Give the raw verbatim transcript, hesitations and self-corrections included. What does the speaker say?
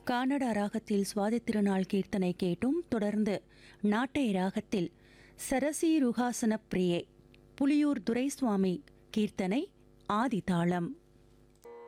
கானடா ராகத்தில் சுவாதி திருநாள் கீர்த்தனை கேட்டும். தொடர்ந்து நாட்டை ராகத்தில் சரசி ருகாசன பிரியே புலியூர் துரைசுவாமி கீர்த்தனை ஆதிதாளம்.